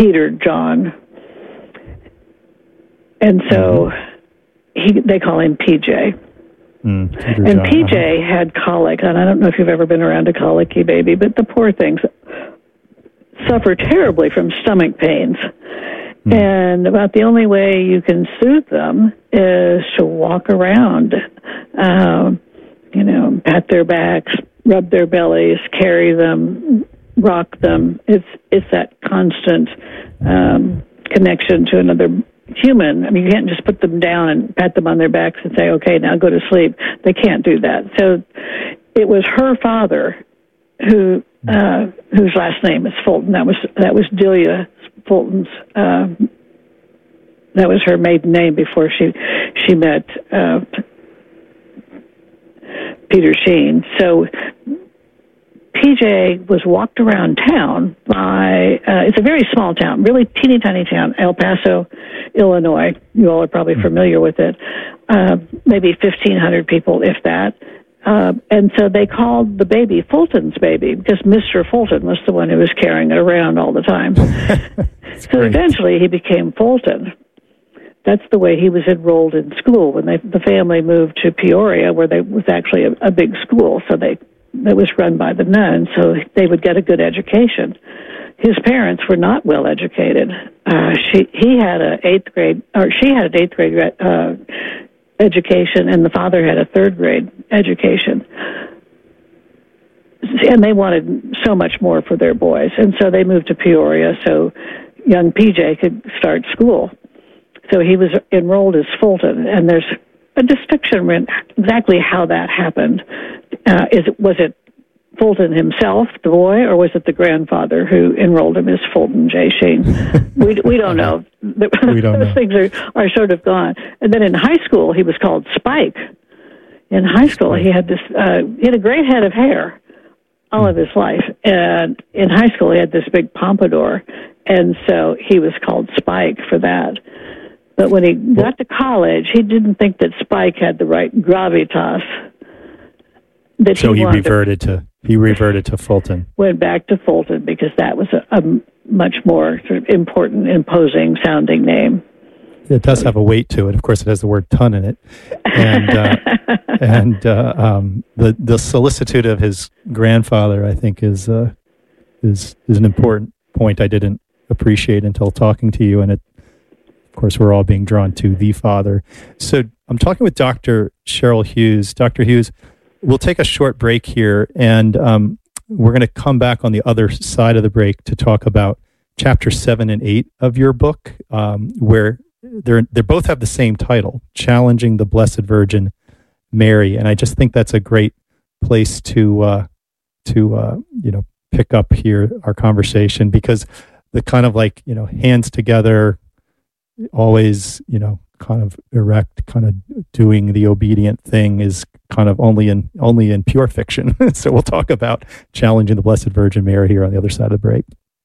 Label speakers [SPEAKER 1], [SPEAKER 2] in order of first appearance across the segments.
[SPEAKER 1] Peter John. And so they call him PJ. And PJ had colic, and I don't know if you've ever been around a colicky baby, but the poor things suffer terribly from stomach pains. And about the only way you can soothe them is to walk around, pat their backs, rub their bellies, carry them, rock them. It's that constant connection to another human. I mean, you can't just put them down and pat them on their backs and say, okay, now go to sleep. They can't do that. So it was her father whose last name is Fulton. That was Delia Fulton's. That was her maiden name before she met Peter Sheen. So PJ was walked around town by, it's a very small town, really teeny tiny town, El Paso, Illinois. You all are probably familiar with it. Maybe 1,500 people, if that. And so they called the baby Fulton's baby because Mr. Fulton was the one who was carrying it around all the time. So eventually he became Fulton. That's the way he was enrolled in school when the family moved to Peoria, where there was actually a big school. So that was run by the nuns, so they would get a good education. His parents were not well educated. She had an eighth grade education, and the father had a third grade education. And they wanted so much more for their boys, and so they moved to Peoria so young PJ could start school. So he was enrolled as Fulton, and there's a distinction in exactly how that happened. Was it Fulton himself, the boy, or was it the grandfather who enrolled him as Fulton J. Sheen? We don't know. Those things are sort of gone. And then in high school, he was called Spike. In high school, he had he had a great head of hair all of his life. And in high school, he had this big pompadour. And so he was called Spike for that. But when he got to college, he didn't think that Spike had the right gravitas.
[SPEAKER 2] So he reverted to Fulton.
[SPEAKER 1] Went back to Fulton because that was a much more sort of important, imposing sounding name.
[SPEAKER 2] It does have a weight to it. Of course, it has the word ton in it, and the solicitude of his grandfather, I think, is an important point I didn't appreciate until talking to you. And of course, we're all being drawn to the father. So I'm talking with Dr. Cheryl Hughes. Dr. Hughes, we'll take a short break here, and we're going to come back on the other side of the break to talk about chapter 7 and 8 of your book, where they both have the same title, Challenging the Blessed Virgin Mary. And I just think that's a great place to pick up here our conversation, because the kind of hands together, always, kind of erect, kind of doing the obedient thing is kind of only in pure fiction. So we'll talk about Challenging the Blessed Virgin Mary here on the other side of the break.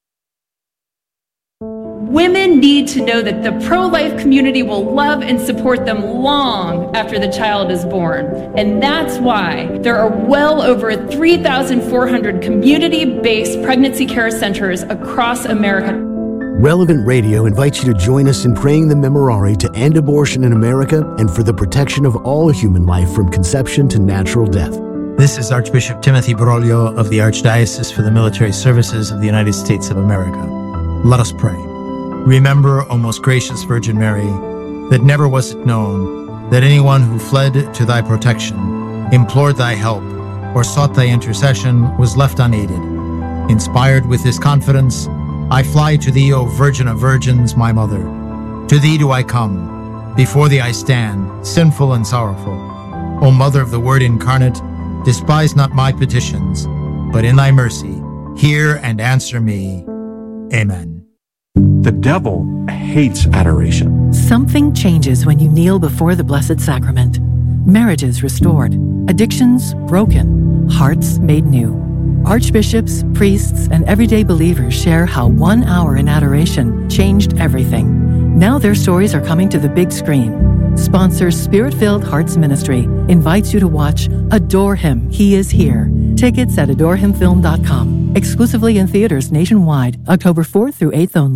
[SPEAKER 3] Women need to know that the pro-life community will love and support them long after the child is born. And that's why there are well over 3,400 community-based pregnancy care centers across America.
[SPEAKER 4] Relevant Radio invites you to join us in praying the Memorare to end abortion in America and for the protection of all human life from conception to natural death.
[SPEAKER 5] This is Archbishop Timothy Broglio of the Archdiocese for the Military Services of the United States of America. Let us pray. Remember, O most gracious Virgin Mary, that never was it known that anyone who fled to thy protection, implored thy help, or sought thy intercession was left unaided. Inspired with this confidence, I fly to thee, O Virgin of Virgins, my Mother. To thee do I come. Before thee I stand, sinful and sorrowful. O Mother of the Word incarnate, despise not my petitions, but in thy mercy, hear and answer me. Amen.
[SPEAKER 6] The devil hates adoration.
[SPEAKER 7] Something changes when you kneel before the Blessed Sacrament. Marriages restored, addictions broken, hearts made new. Archbishops, priests, and everyday believers share how 1 hour in adoration changed everything. Now their stories are coming to the big screen. Sponsor Spirit-Filled Hearts Ministry invites you to watch Adore Him, He Is Here. Tickets at adorehimfilm.com. Exclusively in theaters nationwide, October 4th through 8th only.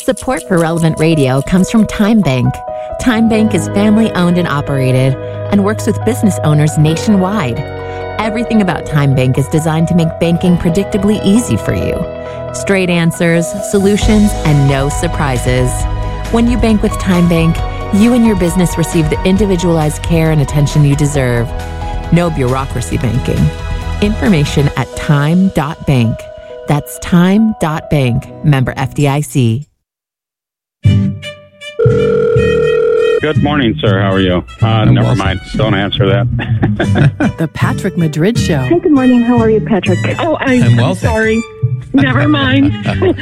[SPEAKER 8] Support for Relevant Radio comes from Time Bank. Time Bank is family-owned and operated and works with business owners nationwide. Everything about Time Bank is designed to make banking predictably easy for you. Straight answers, solutions, and no surprises. When you bank with Time Bank, you and your business receive the individualized care and attention you deserve. No bureaucracy banking. Information at time.bank. That's time.bank. Member FDIC.
[SPEAKER 9] Good morning, sir. How are you? Never mind. Don't answer that.
[SPEAKER 7] The Patrick Madrid Show.
[SPEAKER 10] Hey, good morning. How are you, Patrick?
[SPEAKER 11] Oh, I'm sorry. Never mind.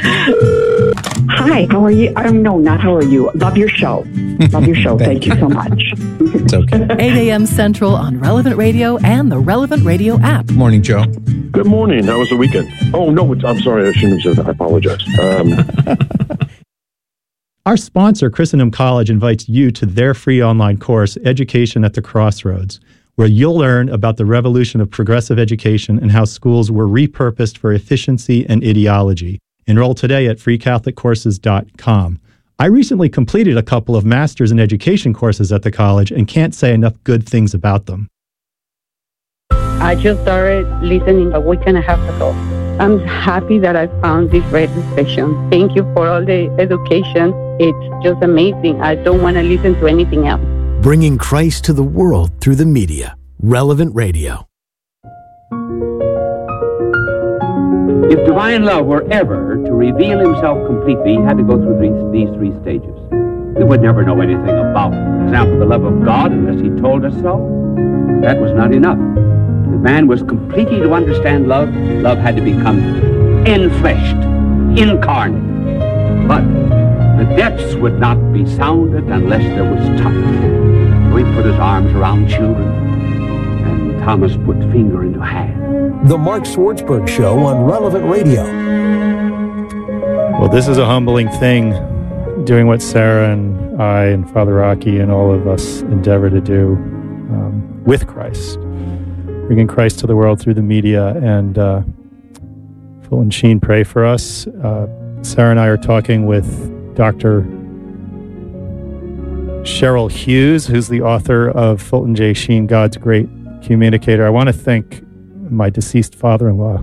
[SPEAKER 10] Hi, how are you? No, not how are you. Love your show. Love your show. Thank you so much.
[SPEAKER 5] It's okay.
[SPEAKER 7] 8 a.m. Central on Relevant Radio and the Relevant Radio app.
[SPEAKER 5] Good morning, Joe.
[SPEAKER 12] Good morning. How was the weekend? Oh, no, I'm sorry. I shouldn't have said that. I apologize.
[SPEAKER 2] Our sponsor, Christendom College, invites you to their free online course, Education at the Crossroads, where you'll learn about the revolution of progressive education and how schools were repurposed for efficiency and ideology. Enroll today at freecatholiccourses.com. I recently completed a couple of Masters in Education courses at the college and can't say enough good things about them.
[SPEAKER 13] I just started listening a week and a half ago. I'm happy that I found this radio station. Thank you for all the education. It's just amazing. I don't want to listen to anything else.
[SPEAKER 4] Bringing Christ to the world through the media. Relevant Radio.
[SPEAKER 14] If divine love were ever to reveal himself completely, he had to go through these three stages. We would never know anything about, for example, the love of God unless he told us so. That was not enough. If man was completely to understand love, love had to become enfleshed, incarnate. But the depths would not be sounded unless there was touch. So he put his arms around children, and Thomas put finger into hand.
[SPEAKER 15] The Mark Swartzberg Show on Relevant Radio.
[SPEAKER 2] Well, this is a humbling thing, doing what Sarah and I and Father Rocky and all of us endeavor to do with Christ, bringing Christ to the world through the media. And Fulton Sheen, pray for us. Sarah and I are talking with Dr. Cheryl Hughes, who's the author of Fulton J. Sheen, God's Great Communicator. I want to thank my deceased father-in-law,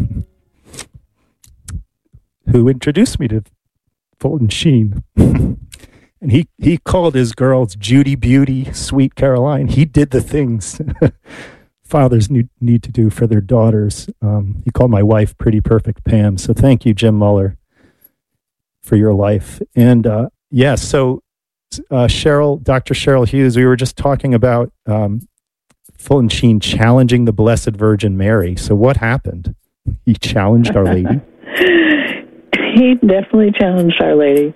[SPEAKER 2] who introduced me to Fulton Sheen. And he called his girls Judy Beauty, Sweet Caroline. He did the things fathers need to do for their daughters. He called my wife Pretty Perfect Pam. So thank you, Jim Muller, for your life. And so Dr. Cheryl Hughes, we were just talking about Fulton Sheen challenging the Blessed Virgin Mary. So what happened? He challenged Our Lady?
[SPEAKER 1] He definitely challenged Our Lady.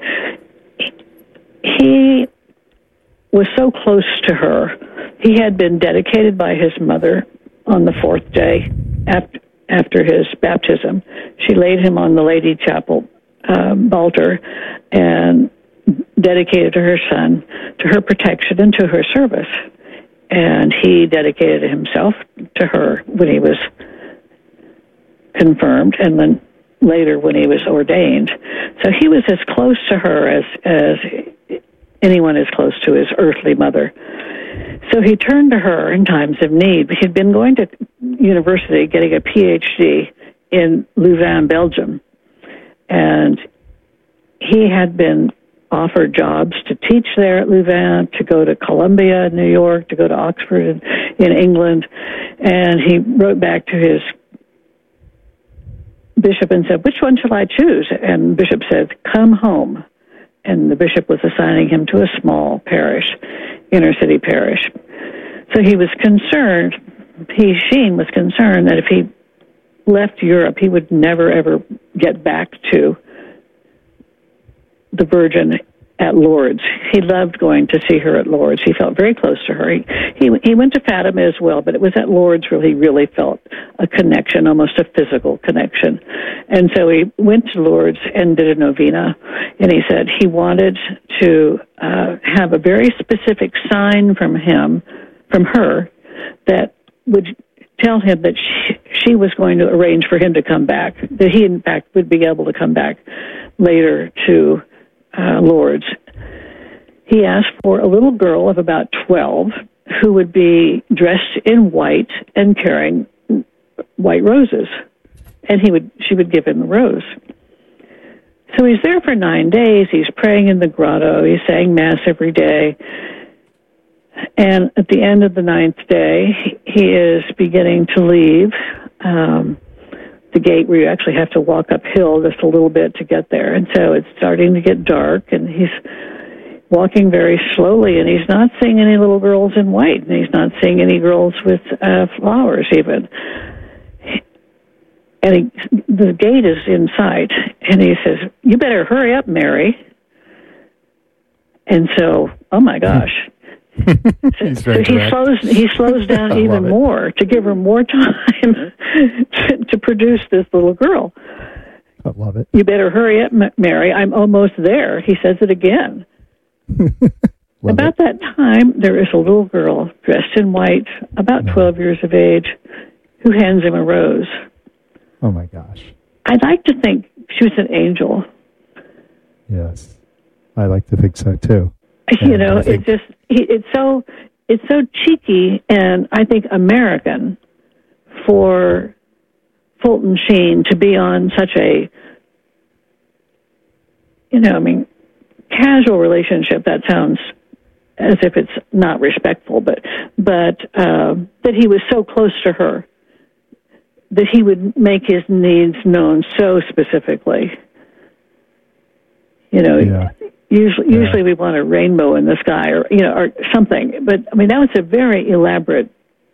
[SPEAKER 1] He was so close to her. He had been dedicated by his mother on the fourth day after his baptism. She laid him on the Lady Chapel altar and dedicated to her son, to her protection and to her service. And he dedicated himself to her when he was confirmed, and then later when he was ordained. So he was as close to her as anyone is close to his earthly mother. So he turned to her in times of need. He'd been going to university, getting a PhD in Louvain, Belgium, and he had been offered jobs to teach there at Louvain, to go to Columbia, New York, to go to Oxford in England. And he wrote back to his bishop and said, "Which one shall I choose?" And the bishop said, "Come home." And the bishop was assigning him to a small parish, inner city parish. So he was concerned, Sheen was concerned that if he left Europe, he would never, ever get back to the Virgin at Lourdes. He loved going to see her at Lourdes. He felt very close to her. He went to Fatima as well, but it was at Lourdes where he really felt a connection, almost a physical connection. And so he went to Lourdes and did a novena, and he said he wanted to have a very specific sign from her, that would tell him that she was going to arrange for him to come back, that he, in fact, would be able to come back later to Lourdes, he asked for a little girl of about 12 who would be dressed in white and carrying white roses, and she would give him a rose. So he's there for 9 days. He's praying in the grotto. He's saying Mass every day. And at the end of the 9th day, he is beginning to leave the gate where you actually have to walk uphill just a little bit to get there. And so it's starting to get dark, and he's walking very slowly, and he's not seeing any little girls in white, and he's not seeing any girls with flowers even. And the gate is in sight, and he says, "You better hurry up, Mary." And so, oh my gosh. He slows down even more to give her more time to produce this little girl.
[SPEAKER 2] I love it.
[SPEAKER 1] "You better hurry up, Mary. I'm almost there." He says it again. About that time, there is a little girl dressed in white, about 12 years of age, who hands him a rose.
[SPEAKER 2] Oh my gosh.
[SPEAKER 1] I'd like to think she was an angel.
[SPEAKER 2] Yes. I like to think so too.
[SPEAKER 1] You know, it's so cheeky and I think American for Fulton Sheen to be on such a, casual relationship. That sounds as if it's not respectful, but that he was so close to her, that he would make his needs known so specifically. Usually we want a rainbow in the sky or something, but that was a very elaborate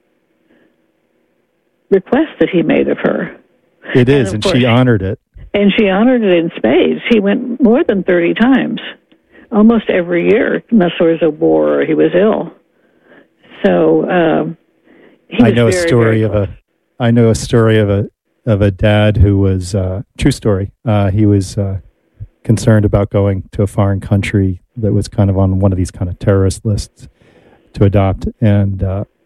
[SPEAKER 1] request that he made of her.
[SPEAKER 2] It is, and she honored it.
[SPEAKER 1] And she honored it in spades. He went more than 30 times, almost every year, unless there was a war or he was ill. So
[SPEAKER 2] I know a story of a dad who was true story. He was concerned about going to a foreign country that was kind of on one of these kind of terrorist lists to adopt, and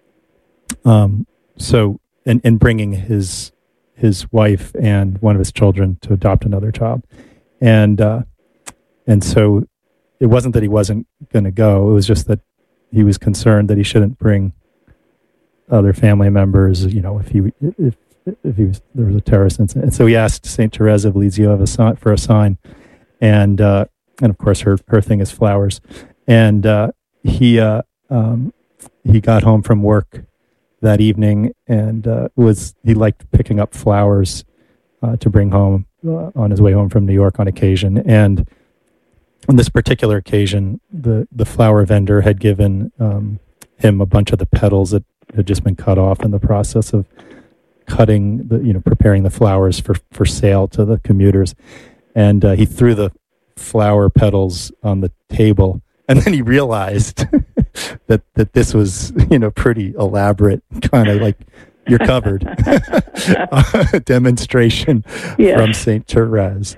[SPEAKER 2] and bringing his wife and one of his children to adopt another child, and so it wasn't that he wasn't going to go. It was just that he was concerned that he shouldn't bring other family members. If there was a terrorist incident, and so he asked Saint Therese of Lisieux for a sign. And of course her thing is flowers, and he got home from work that evening and he liked picking up flowers to bring home on his way home from New York on occasion. And on this particular occasion, the flower vendor had given him a bunch of the petals that had just been cut off in the process of cutting preparing the flowers for sale to the commuters. And he threw the flower petals on the table, and then he realized that this was pretty elaborate, kind of like you're covered demonstration from Saint Therese.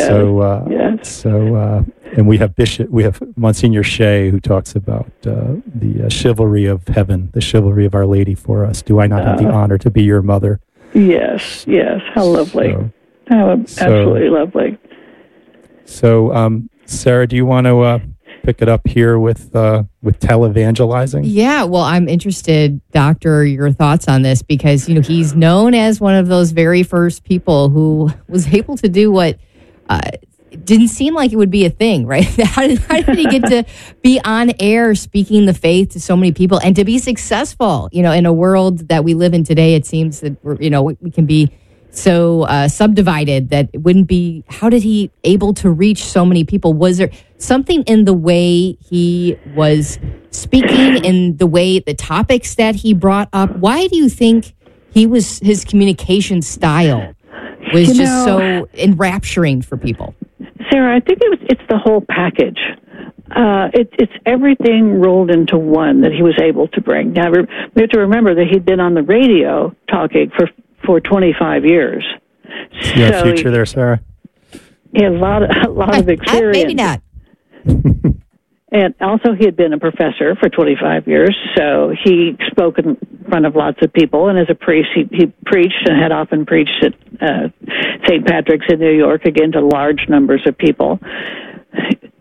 [SPEAKER 2] And we have Monsignor Shea, who talks about the chivalry of heaven, the chivalry of Our Lady for us. Do I not have the honor to be your mother?
[SPEAKER 1] Yes. How lovely. Absolutely lovely.
[SPEAKER 2] So, Sarah, do you want to pick it up here with televangelizing?
[SPEAKER 16] Yeah, well, I'm interested, Doctor, your thoughts on this, because he's known as one of those very first people who was able to do what didn't seem like it would be a thing, right? How did he get to be on air speaking the faith to so many people and to be successful? In a world that we live in today, it seems that we can be so subdivided that it wouldn't be. How did he able to reach so many people? Was there something in the way he was speaking, in the way the topics that he brought up? Why do you think his communication style was just so enrapturing for people?
[SPEAKER 1] Sarah, I think it's the whole package. It's everything rolled into one that he was able to bring. Now, we have to remember that he'd been on the radio talking for 25 years.
[SPEAKER 2] You have a future there, Sarah?
[SPEAKER 1] He had a lot of experience.
[SPEAKER 16] Maybe not.
[SPEAKER 1] And also he had been a professor for 25 years, so he spoke in front of lots of people. And as a priest, he preached and had often preached at St. Patrick's in New York, again, to large numbers of people.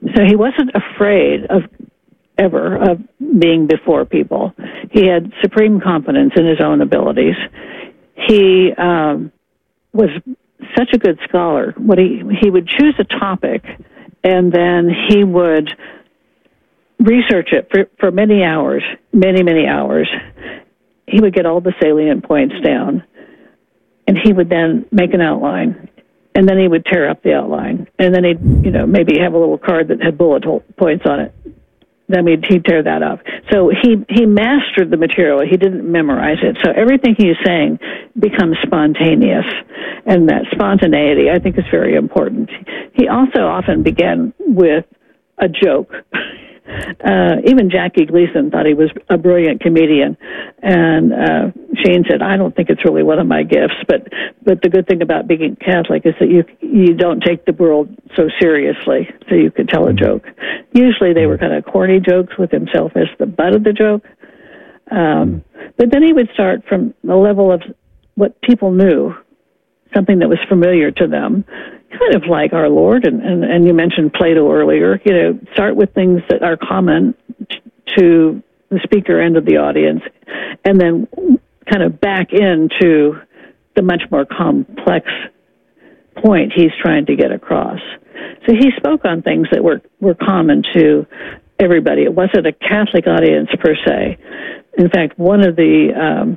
[SPEAKER 1] So he wasn't afraid of being before people. He had supreme confidence in his own abilities. He was such a good scholar. He would choose a topic, and then he would research it for many hours, many hours. He would get all the salient points down, and he would then make an outline, and then he would tear up the outline, and then he'd maybe have a little card that had bullet points on it. Then he'd tear that up. So he mastered the material. He didn't memorize it. So everything he's saying becomes spontaneous. And that spontaneity, I think, is very important. He also often began with a joke. Even Jackie Gleason thought he was a brilliant comedian. And Shane said, I don't think it's really one of my gifts. But the good thing about being Catholic is that you don't take the world so seriously, so you could tell a joke. Usually they were kind of corny jokes with himself as the butt of the joke. But then he would start from the level of what people knew, something that was familiar to them, kind of like our Lord, and you mentioned Plato earlier. Start with things that are common to the speaker and of the audience, and then kind of back into the much more complex point he's trying to get across. So he spoke on things that were common to everybody. It wasn't a Catholic audience per se. In fact, one of the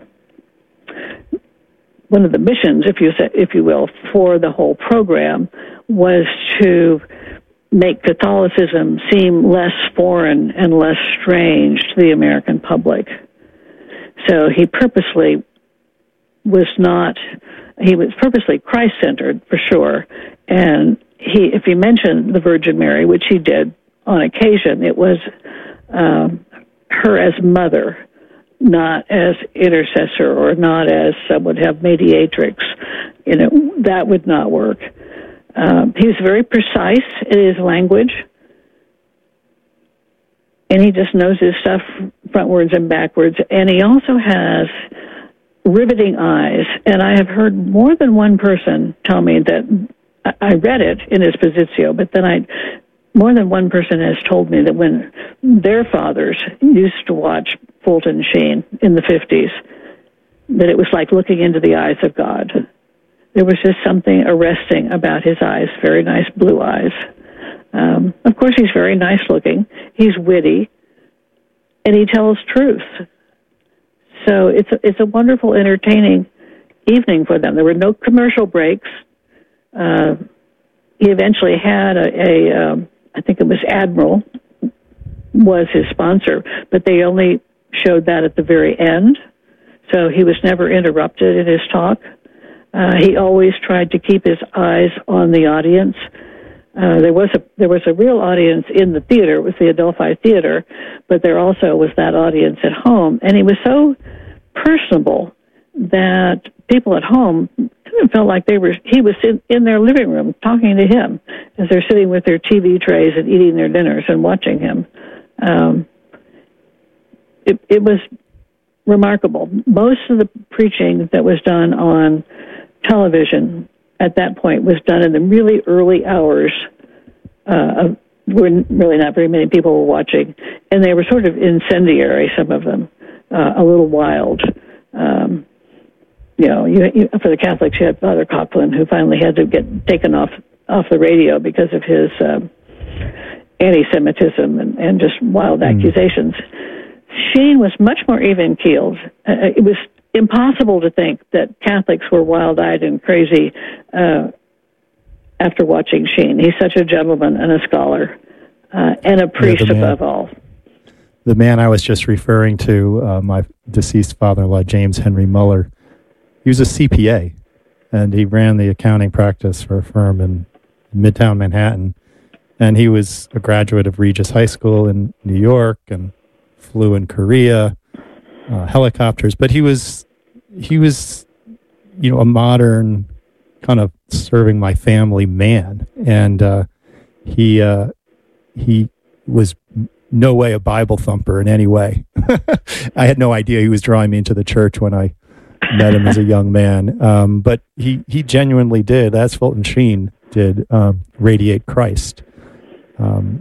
[SPEAKER 1] missions, if you will, for the whole program was to make Catholicism seem less foreign and less strange to the American public. So he was purposely Christ-centered for sure. And if he mentioned the Virgin Mary, which he did on occasion, it was her as mother, not as intercessor or not as some would have mediatrix. That would not work. He was very precise in his language, and he just knows his stuff frontwards and backwards. And he also has riveting eyes. And I have heard more than one person tell me that I read it in his Positio, but then more than one person has told me that when their fathers used to watch Fulton Sheen in the 50s, that it was like looking into the eyes of God. There was just something arresting about his eyes, very nice blue eyes. Of course, he's very nice looking. He's witty, and he tells truth. So it's a wonderful, entertaining evening for them. There were no commercial breaks. He eventually had I think it was Admiral, was his sponsor, but they only showed that at the very end. So he was never interrupted in his talk. He always tried to keep his eyes on the audience. There was a real audience in the theater. It was the Adelphi Theater, but there also was that audience at home. And he was so personable that people at home kind of felt like he was in their living room talking to him as they're sitting with their TV trays and eating their dinners and watching him. It was remarkable. Most of the preaching that was done on television at that point was done in the really early hours when really not very many people were watching, and they were sort of incendiary, some of them, a little wild. For the Catholics, you had Father Coughlin, who finally had to get taken off the radio because of his anti-Semitism and just wild accusations. Sheen was much more even-keeled. It was impossible to think that Catholics were wild-eyed and crazy after watching Sheen. He's such a gentleman and a scholar and a priest above all.
[SPEAKER 2] The man I was just referring to, my deceased father-in-law, James Henry Muller, he was a CPA, and he ran the accounting practice for a firm in Midtown Manhattan. And he was a graduate of Regis High School in New York and flew in Korea, helicopters. But he was, a modern kind of serving my family man. And he was no way a Bible thumper in any way. I had no idea he was drawing me into the church when I met him as a young man. But he genuinely did, as Fulton Sheen did, radiate Christ.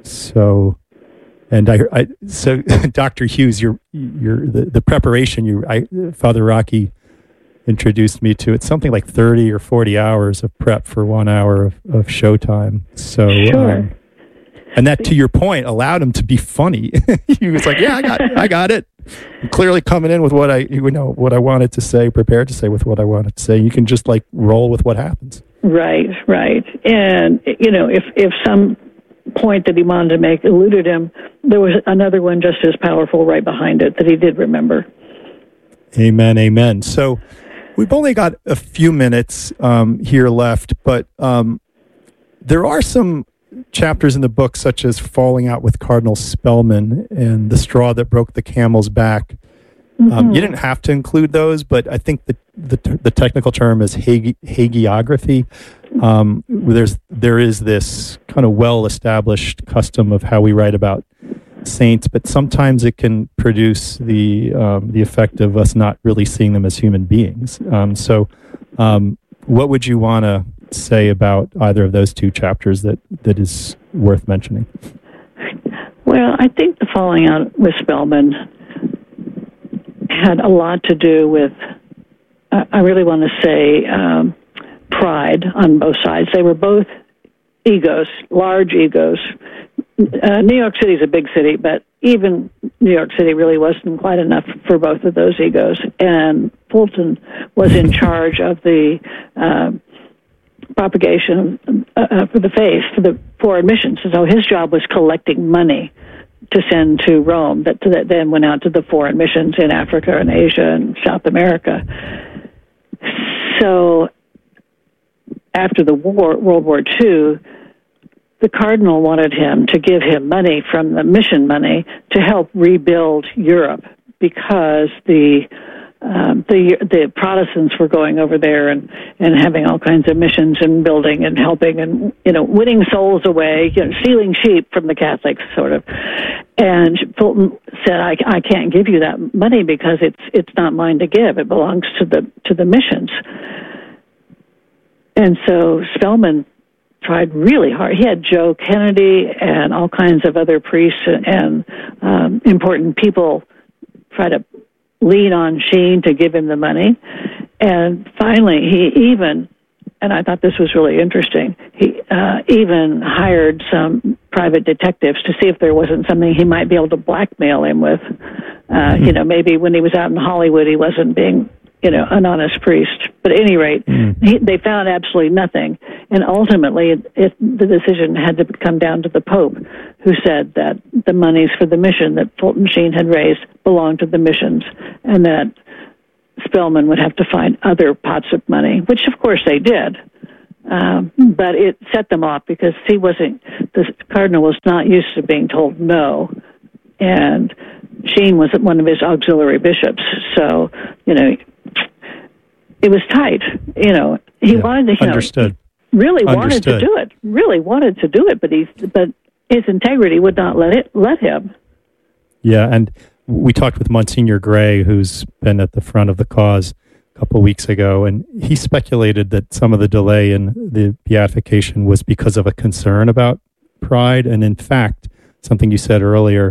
[SPEAKER 2] So, and so Dr. Hughes, the preparation Father Rocky introduced me to, it's something like 30 or 40 hours of prep for 1 hour of showtime. So,
[SPEAKER 1] sure.
[SPEAKER 2] And that, to your point, allowed him to be funny. He was like, "Yeah, I got it." I'm clearly coming in with what I wanted to say, prepared to say with what I wanted to say. You can just like roll with what happens.
[SPEAKER 1] Right. And if some point that he wanted to make eluded him, there was another one just as powerful right behind it that he did remember.
[SPEAKER 2] Amen. So we've only got a few minutes here left, but there are some chapters in the book, such as Falling Out with Cardinal Spellman and The Straw That Broke the Camel's Back. You didn't have to include those, but I think the technical term is hagiography. There is this kind of well-established custom of how we write about saints, but sometimes it can produce the effect of us not really seeing them as human beings. So what would you want to say about either of those two chapters that is worth mentioning?
[SPEAKER 1] Well, I think the Falling Out with Spellman had a lot to do with, I really want to say, pride on both sides. They were both egos, large egos. New York City is a big city, but even New York City really wasn't quite enough for both of those egos. And Fulton was in charge of the propagation for the faith, for the foreign missions. So his job was collecting money to send to Rome that then went out to the foreign missions in Africa and Asia and South America. So after the war, World War II, the cardinal wanted him to give him money from the mission money to help rebuild Europe, because the Protestants were going over there and having all kinds of missions and building and helping and winning souls away, stealing sheep from the Catholics, sort of. And Fulton said, "I can't give you that money because it's not mine to give. It belongs to the missions." And so Spellman tried really hard. He had Joe Kennedy and all kinds of other priests and important people try to lean on Sheen to give him the money. And finally, he even, and I thought this was really interesting, he even hired some private detectives to see if there wasn't something he might be able to blackmail him with. Maybe when he was out in Hollywood, he wasn't being, an honest priest. But at any rate, they found absolutely nothing. And ultimately, the decision had to come down to the Pope, who said that the monies for the mission that Fulton Sheen had raised belonged to the missions, and that Spellman would have to find other pots of money, which of course they did. But it set them off because the cardinal was not used to being told no. And Sheen was one of his auxiliary bishops. So, it was tight. He wanted to,
[SPEAKER 2] understood.
[SPEAKER 1] Really wanted to do it, but his integrity would not let him.
[SPEAKER 2] Yeah, and we talked with Monsignor Gray, who's been at the front of the cause a couple of weeks ago, and he speculated that some of the delay in the beatification was because of a concern about pride. And in fact, something you said earlier,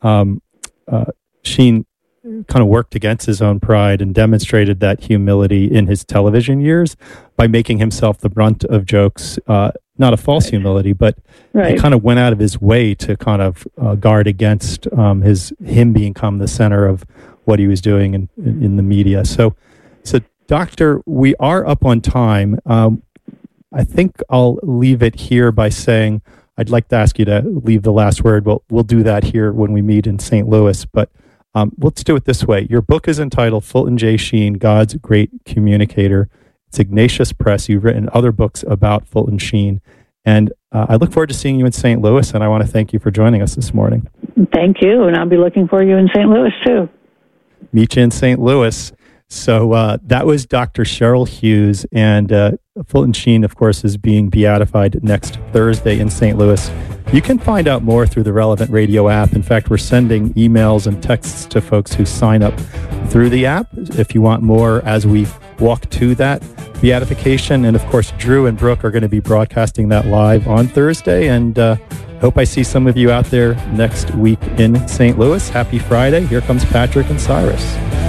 [SPEAKER 2] Sheen kind of worked against his own pride and demonstrated that humility in his television years by making himself the brunt of jokes. Not a false humility, but he kind of went out of his way to kind of guard against him become the center of what he was doing in the media. So, Doctor, we are up on time. I think I'll leave it here by saying I'd like to ask you to leave the last word. We'll do that here when we meet in St. Louis, but let's do it this way. Your book is entitled Fulton J. Sheen, God's Great Communicator. It's Ignatius Press. You've written other books about Fulton Sheen. And I look forward to seeing you in St. Louis, and I want to thank you for joining us this morning.
[SPEAKER 1] Thank you, and I'll be looking for you in St. Louis, too.
[SPEAKER 2] Meet you in St. Louis. So that was Dr. Cheryl Hughes, and Fulton Sheen, of course, is being beatified next Thursday in St. Louis. You can find out more through the Relevant Radio app. In fact, we're sending emails and texts to folks who sign up through the app. If you want more as we walk to that beatification. And of course, Drew and Brooke are going to be broadcasting that live on Thursday. And hope I see some of you out there next week in St. Louis. Happy Friday. Here comes Patrick and Cyrus.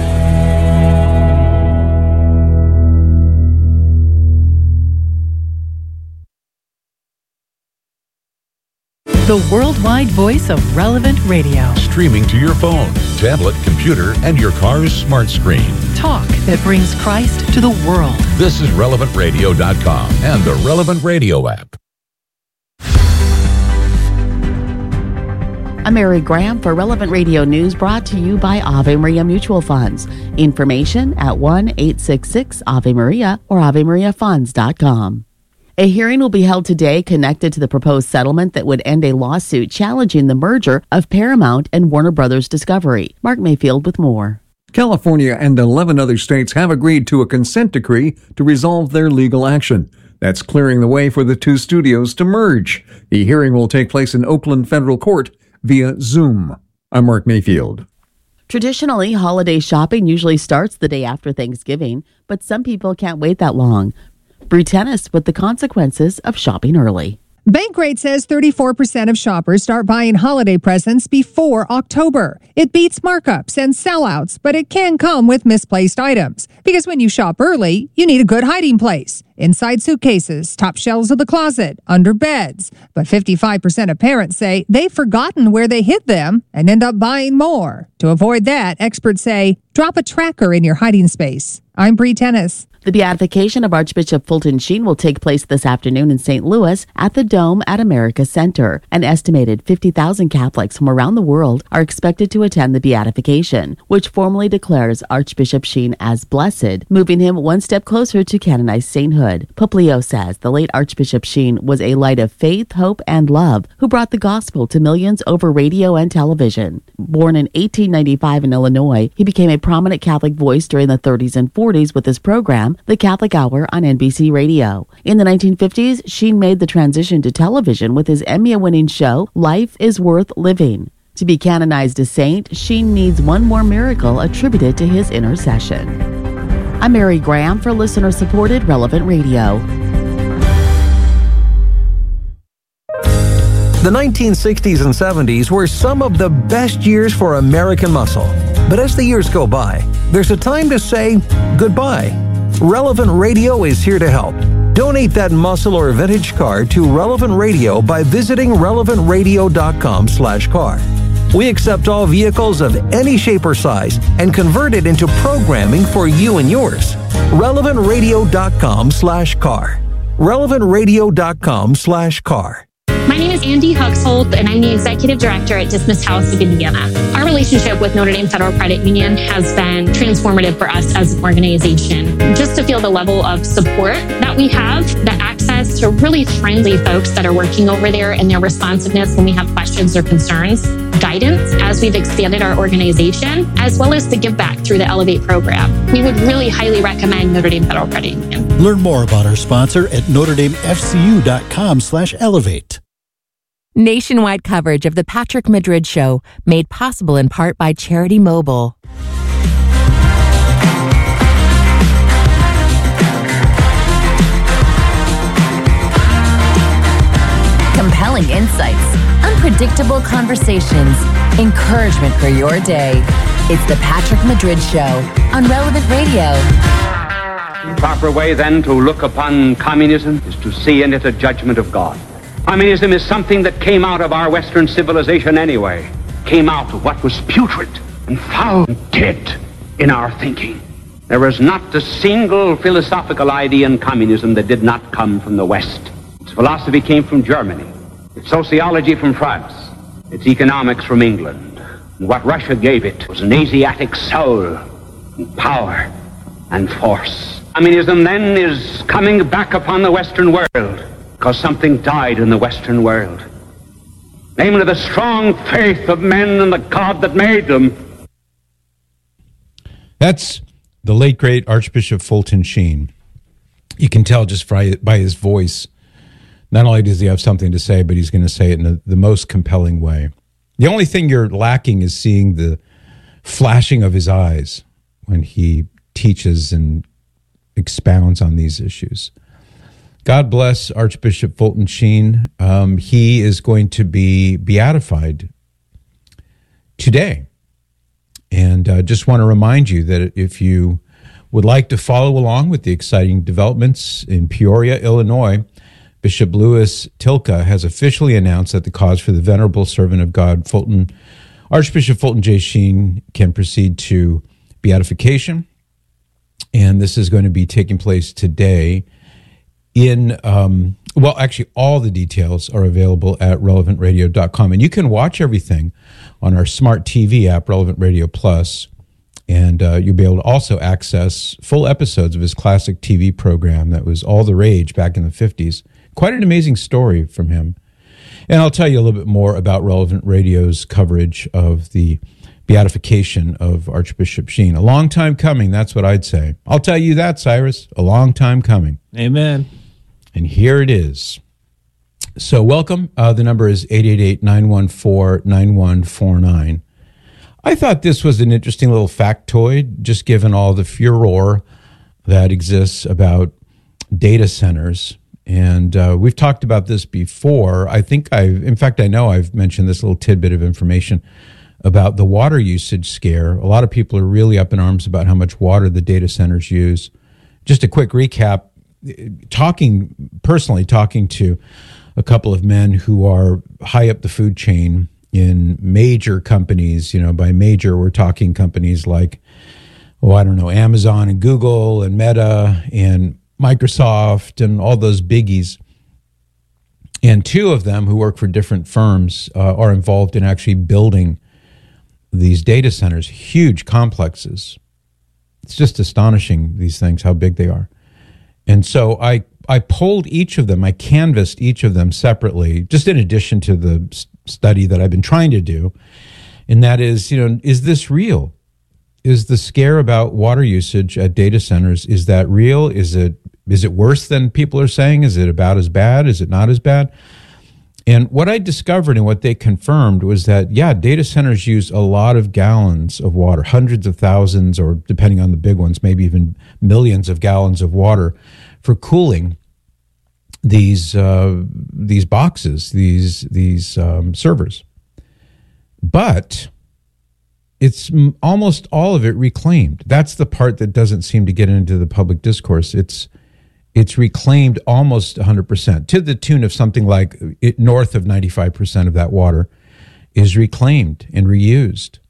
[SPEAKER 7] The worldwide voice of Relevant Radio.
[SPEAKER 17] Streaming to your phone, tablet, computer, and your car's smart screen.
[SPEAKER 7] Talk that brings Christ to the world.
[SPEAKER 17] This is RelevantRadio.com and the Relevant Radio app.
[SPEAKER 18] I'm Mary Graham for Relevant Radio News, brought to you by Ave Maria Mutual Funds. Information at 1-866-AVE-MARIA or AveMariaFunds.com. A hearing will be held today connected to the proposed settlement that would end a lawsuit challenging the merger of Paramount and Warner Brothers Discovery. Mark Mayfield with more.
[SPEAKER 19] California and 11 other states have agreed to a consent decree to resolve their legal action. That's clearing the way for the two studios to merge. The hearing will take place in Oakland Federal Court via Zoom. I'm Mark Mayfield.
[SPEAKER 18] Traditionally, holiday shopping usually starts the day after Thanksgiving, but some people can't wait that long. Brew Tennis with the consequences of shopping early.
[SPEAKER 20] Bankrate says 34% of shoppers start buying holiday presents before October. It beats markups and sellouts, but it can come with misplaced items. Because when you shop early, you need a good hiding place. Inside suitcases, top shelves of the closet, under beds. But 55% of parents say they've forgotten where they hid them and end up buying more. To avoid that, experts say, drop a tracker in your hiding space. I'm Bree Tennis.
[SPEAKER 18] The beatification of Archbishop Fulton Sheen will take place this afternoon in St. Louis at the Dome at America Center. An estimated 50,000 Catholics from around the world are expected to attend the beatification, which formally declares Archbishop Sheen as blessed, moving him one step closer to canonized sainthood. Pope Leo says the late Archbishop Sheen was a light of faith, hope, and love who brought the gospel to millions over radio and television. Born in 1895 in Illinois, he became a prominent Catholic voice during the 30s and 40s with his program, The Catholic Hour on NBC Radio. In the 1950s, Sheen made the transition to television with his Emmy-winning show, Life is Worth Living. To be canonized a saint, Sheen needs one more miracle attributed to his intercession. I'm Mary Graham for listener-supported Relevant Radio.
[SPEAKER 15] The 1960s and 70s were some of the best years for American muscle. But as the years go by, there's a time to say goodbye. Relevant Radio is here to help. Donate that muscle or vintage car to Relevant Radio by visiting relevantradio.com/car. We accept all vehicles of any shape or size and convert it into programming for you and yours. relevantradio.com/car. relevantradio.com/car.
[SPEAKER 21] My name is Andy Huxhold, and I'm the Executive Director at Dismissed House of Indiana. Our relationship with Notre Dame Federal Credit Union has been transformative for us as an organization. Just to feel the level of support that we have, the access to really friendly folks that are working over there and their responsiveness when we have questions or concerns, guidance as we've expanded our organization, as well as the give back through the Elevate program. We would really highly recommend Notre Dame Federal Credit Union.
[SPEAKER 22] Learn more about our sponsor at NotreDameFCU.com/elevate.
[SPEAKER 8] Nationwide coverage of The Patrick Madrid Show, made possible in part by Charity Mobile. Compelling insights, unpredictable conversations, encouragement for your day. It's The Patrick Madrid Show on Relevant Radio.
[SPEAKER 14] The proper way, then, to look upon communism is to see in it a judgment of God. Communism is something that came out of our Western civilization anyway, came out of what was putrid and foul and dead in our thinking. There was not a single philosophical idea in communism that did not come from the West. Its philosophy came from Germany, its sociology from France, its economics from England. And what Russia gave it was an Asiatic soul and power and force. Communism then is coming back upon the Western world, because something died in the Western world. Namely, the strong faith of men in the God that made them.
[SPEAKER 23] That's the late, great Archbishop Fulton Sheen. You can tell just by his voice, not only does he have something to say, but he's going to say it in the most compelling way. The only thing you're lacking is seeing the flashing of his eyes when he teaches and expounds on these issues. God bless Archbishop Fulton Sheen. He is going to be beatified today. And just want to remind you that if you would like to follow along with the exciting developments in Peoria, Illinois, Bishop Louis Tilka has officially announced that the cause for the venerable servant of God, Archbishop Fulton J. Sheen, can proceed to beatification. And this is going to be taking place today actually all the details are available at relevantradio.com. And you can watch everything on our smart TV app, Relevant Radio Plus. And you'll be able to also access full episodes of his classic TV program that was all the rage back in the 50s. Quite an amazing story from him. And I'll tell you a little bit more about Relevant Radio's coverage of the beatification of Archbishop Sheen. A long time coming, that's what I'd say. I'll tell you that, Cyrus. A long time coming.
[SPEAKER 3] Amen.
[SPEAKER 23] And here it is. So welcome. The number is 888-914-9149. I thought this was an interesting little factoid, just given all the furor that exists about data centers. And we've talked about this before. I know I've mentioned this little tidbit of information about the water usage scare. A lot of people are really up in arms about how much water the data centers use. Just a quick recap, talking to a couple of men who are high up the food chain in major companies. By major, we're talking companies like, Amazon and Google and Meta and Microsoft and all those biggies. And two of them who work for different firms are involved in actually building these data centers, huge complexes. It's just astonishing, these things, how big they are. And so I polled each of them, I canvassed each of them separately, just in addition to the study that I've been trying to do. And that is, is this real? Is the scare about water usage at data centers, is that real? Is it worse than people are saying? Is it about as bad? Is it not as bad? And what I discovered and what they confirmed was that, data centers use a lot of gallons of water, hundreds of thousands, or depending on the big ones, maybe even millions of gallons of water for cooling these boxes, these servers. But it's almost all of it reclaimed. That's the part that doesn't seem to get into the public discourse. It's reclaimed almost 100%, to the tune of something like north of 95% of that water is reclaimed and reused.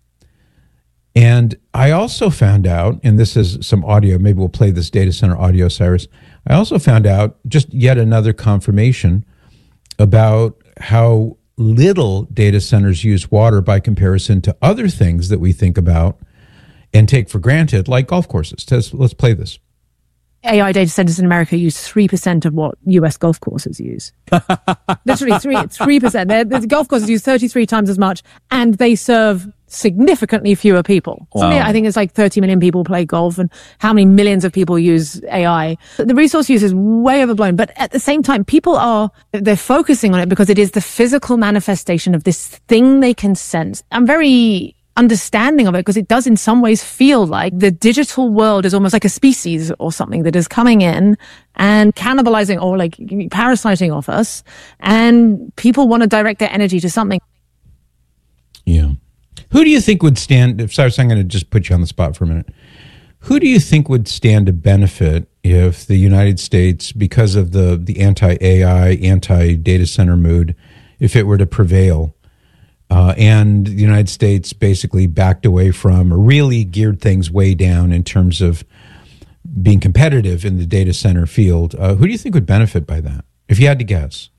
[SPEAKER 23] And I also found out, and this is some audio, maybe we'll play this data center audio, Cyrus. I also found out just yet another confirmation about how little data centers use water by comparison to other things that we think about and take for granted, like golf courses. Let's play this.
[SPEAKER 6] AI data centers in America use 3% of what US golf courses use. Literally 3%. The golf courses use 33 times as much, and they serve significantly fewer people. Wow. I think it's like 30 million people play golf, and how many millions of people use AI. The resource use is way overblown, but at the same time, they're focusing on it because it is the physical manifestation of this thing they can sense. I'm very understanding of it because it does in some ways feel like the digital world is almost like a species or something that is coming in and cannibalizing or like parasiting off us, and people want to direct their energy to something.
[SPEAKER 23] Yeah. Who do you think would stand, if Cyrus, I'm going to just put you on the spot for a minute. Who do you think would stand to benefit if the United States, because of the anti-AI, anti-data center mood, if it were to prevail, and the United States basically backed away from, or really geared things way down in terms of being competitive in the data center field, who do you think would benefit by that, if you had to guess?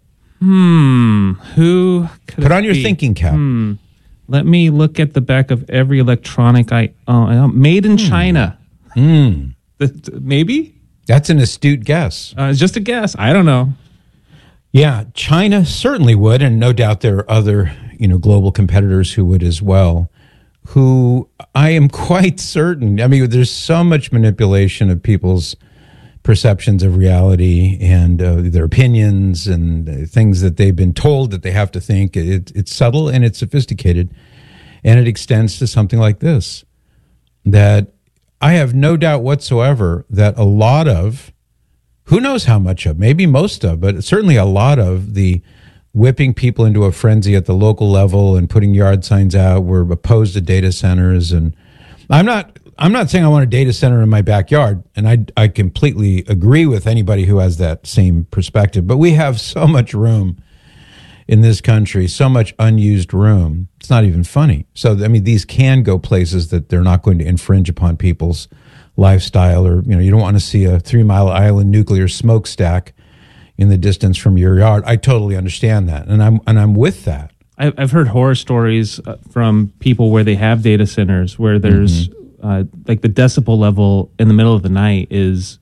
[SPEAKER 3] Who could
[SPEAKER 23] Put on your thinking cap.
[SPEAKER 3] Let me look at the back of every electronic made in China. Maybe?
[SPEAKER 23] That's an astute guess.
[SPEAKER 3] Just a guess. I don't know.
[SPEAKER 23] Yeah, China certainly would, and no doubt there are other, global competitors who would as well, who I am quite certain, there's so much manipulation of people's perceptions of reality and their opinions and things that they've been told that they have to think. It's subtle and it's sophisticated, and it extends to something like this, that I have no doubt whatsoever that a lot of, who knows how much of, maybe most of, but certainly a lot of the whipping people into a frenzy at the local level and putting yard signs out, we're opposed to data centers. And I'm not saying I want a data center in my backyard, and I completely agree with anybody who has that same perspective. But we have so much room in this country, so much unused room. It's not even funny. So, I mean, these can go places that they're not going to infringe upon people's lifestyle, or, you know, you don't want to see a 3 Mile Island nuclear smokestack in the distance from your yard. I totally understand that, and I'm with that.
[SPEAKER 3] I've heard horror stories from people where they have data centers where there's like the decibel level in the middle of the night is,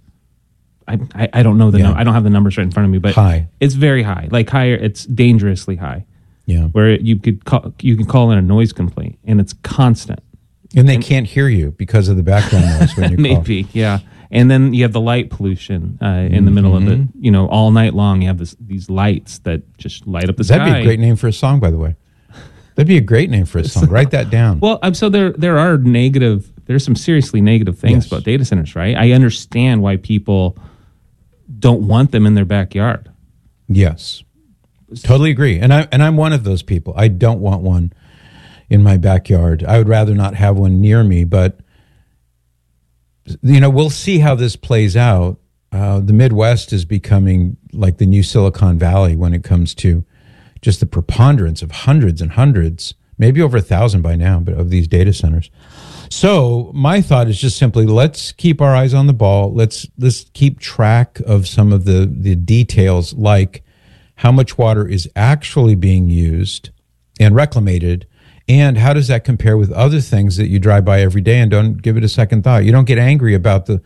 [SPEAKER 3] I don't know I don't have the numbers right in front of me, but
[SPEAKER 23] high.
[SPEAKER 3] It's very high, like higher. It's dangerously high.
[SPEAKER 23] Yeah,
[SPEAKER 3] where you can call in a noise complaint, and it's constant.
[SPEAKER 23] And they can't hear you because of the background noise when you call.
[SPEAKER 3] Maybe, yeah. And then you have the light pollution in the middle of it. You know, all night long you have these lights that just light up the sky.
[SPEAKER 23] That'd be a great name for a song, by the way. That'd be a great name for a song. Write that down.
[SPEAKER 3] Well, so there's some seriously negative things about data centers, right? I understand why people don't want them in their backyard.
[SPEAKER 23] Yes, totally agree. And I'm one of those people. I don't want one in my backyard. I would rather not have one near me, but you know, we'll see how this plays out. The Midwest is becoming like the new Silicon Valley when it comes to just the preponderance of hundreds and hundreds, maybe over 1,000 by now, but of these data centers. So my thought is just simply, let's keep our eyes on the ball. Let's keep track of some of the details, like how much water is actually being used and reclamated, and how does that compare with other things that you drive by every day and don't give it a second thought. You don't get angry about the